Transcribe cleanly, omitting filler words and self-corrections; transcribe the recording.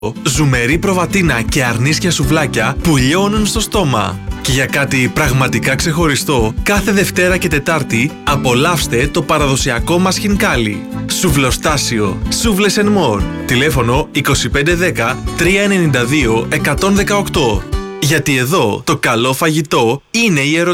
ζουμερή προβατίνα και αρνίσκια σουβλάκια που λιώνουν στο στόμα. Και για κάτι πραγματικά ξεχωριστό, κάθε Δευτέρα και Τετάρτη απολαύστε το παραδοσιακό μας χινκάλι. Σουβλοστάσιο, Σούβλες & More. Τηλέφωνο 2510 392 118. Γιατί εδώ το καλό φαγητό είναι η ερωτική.